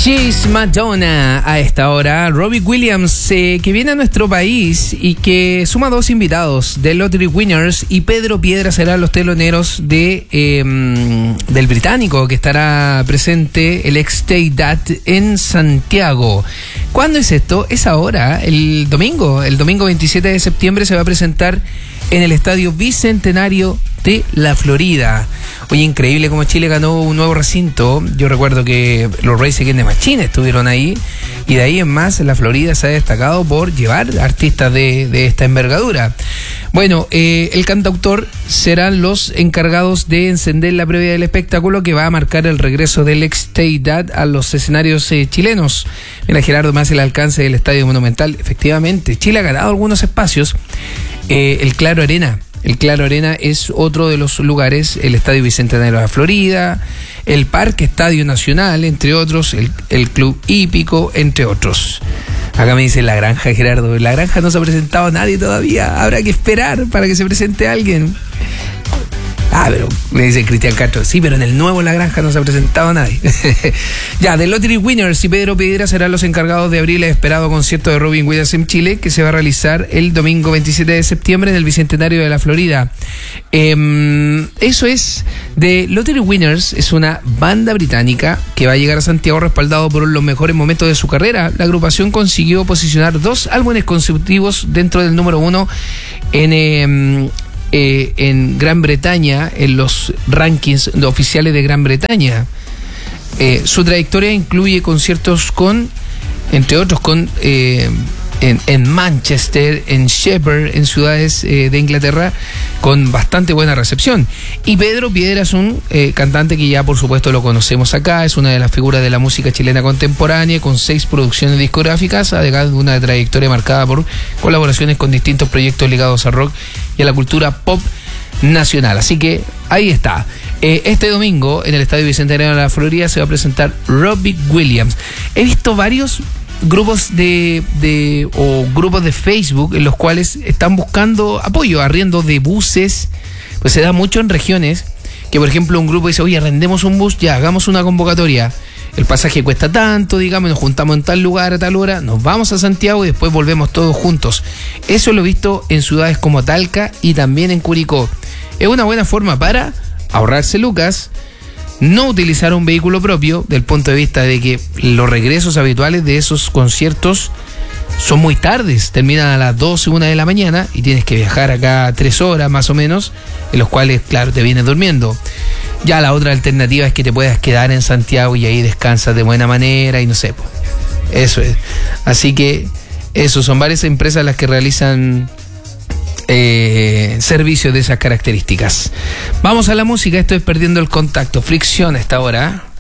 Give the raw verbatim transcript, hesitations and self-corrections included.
She's Madonna a esta hora. Robbie Williams, eh, que viene a nuestro país y que suma dos invitados, The Lottery Winners y Pedro Piedra serán los teloneros de eh, del británico que estará presente, el ex Take That, en Santiago. ¿Cuándo es esto? Es ahora, el domingo. El domingo veintisiete de septiembre se va a presentar en el Estadio Bicentenario de la Florida. Oye, increíble como Chile ganó un nuevo recinto. Yo recuerdo que los Rage Against the Machine estuvieron ahí, y de ahí en más la Florida se ha destacado por llevar artistas de, de esta envergadura. Bueno, eh, el cantautor serán los encargados de encender la previa del espectáculo que va a marcar el regreso del ex Take That a los escenarios eh, chilenos. Mira, Gerardo, más el alcance del Estadio Monumental. Efectivamente, Chile ha ganado algunos espacios. Eh, el Claro Arena. El Claro Arena es otro de los lugares, el Estadio Bicentenario de la Florida, el Parque Estadio Nacional, entre otros, el, el Club Hípico, entre otros. Acá me dice La Granja, Gerardo. En La Granja no se ha presentado nadie todavía. Habrá que esperar para que se presente alguien. Ah, pero me dice Cristian Castro, sí, pero en el nuevo La Granja no se ha presentado nadie. Ya, The Lottery Winners y Pedro Piedra serán los encargados de abrir el esperado concierto de Robin Williams en Chile, que se va a realizar el domingo veintisiete de septiembre en el Bicentenario de la Florida. Eh, eso es, The Lottery Winners es una banda británica que va a llegar a Santiago respaldado por los mejores momentos de su carrera. La agrupación consiguió posicionar dos álbumes consecutivos dentro del número uno en... Eh, Eh, en Gran Bretaña, en los rankings oficiales de Gran Bretaña. Eh, su trayectoria incluye conciertos con, entre otros, con eh, en, en Manchester, en Sheffield, en ciudades eh, de Inglaterra, con bastante buena recepción. Y Pedro Piedra es un eh, cantante que ya por supuesto lo conocemos acá, es una de las figuras de la música chilena contemporánea, con seis producciones discográficas, además de una trayectoria marcada por colaboraciones con distintos proyectos ligados al rock y a la cultura pop nacional. Así que ahí está. Eh, este domingo en el Estadio Bicentenario de la Florida se va a presentar Robbie Williams. He visto varios grupos de, de o grupos de Facebook en los cuales están buscando apoyo, arriendo de buses. Pues se da mucho en regiones que, por ejemplo, un grupo dice, oye, arrendemos un bus, ya, hagamos una convocatoria. El pasaje cuesta tanto, digamos, nos juntamos en tal lugar a tal hora, nos vamos a Santiago y después volvemos todos juntos. Eso lo he visto en ciudades como Talca y también en Curicó. Es una buena forma para ahorrarse lucas, no utilizar un vehículo propio, del punto de vista de que los regresos habituales de esos conciertos son muy tardes, terminan a las doce, una de la mañana y tienes que viajar acá tres horas más o menos, en los cuales, claro, te vienes durmiendo. Ya la otra alternativa es que te puedas quedar en Santiago y ahí descansas de buena manera y no sé, pues, eso es. Así que eso, son varias empresas las que realizan eh, servicios de esas características. Vamos a la música, esto es Perdiendo el Contacto, Fricción a esta hora.